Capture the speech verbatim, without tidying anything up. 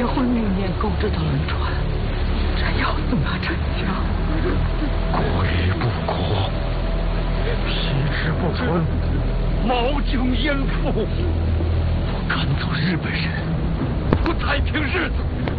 结婚那年购置的轮船，这要怎么成家？ 国与不国，皮之不存，毛景焉附？我赶走日本人，过太平日子。